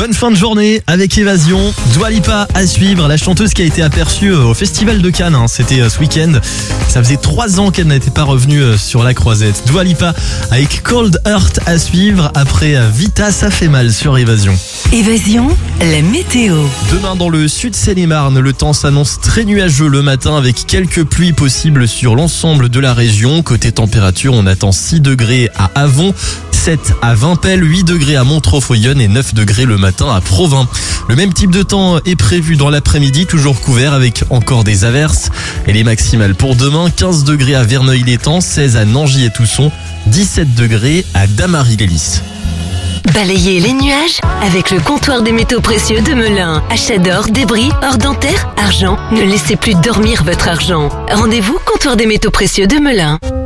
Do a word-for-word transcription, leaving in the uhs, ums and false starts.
Bonne fin de journée avec Évasion. Dua Lipa à suivre, la chanteuse qui a été aperçue au Festival de Cannes, hein, c'était ce week-end. Ça faisait trois ans qu'elle n'était pas revenue sur la croisette. Dua Lipa avec Cold Heart à suivre après Vita, ça fait mal sur Évasion. Évasion, la météo. Demain dans le sud Seine-et-Marne, le temps s'annonce très nuageux le matin avec quelques pluies possibles sur l'ensemble de la région. Côté température, on attend six degrés à Avon, sept à Vimpel, huit degrés à Montreux-Foyonne et neuf degrés le matin à Provins. Le même type de temps est prévu dans l'après-midi, toujours couvert avec encore des averses. Et les maximales pour demain, quinze degrés à Verneuil-l'Étang, seize à Nangy et Tousson, dix-sept degrés à Damary-Lélis. Balayez les nuages avec le comptoir des métaux précieux de Melun. Achat d'or, débris, or dentaire, argent. Ne laissez plus dormir votre argent. Rendez-vous comptoir des métaux précieux de Melun.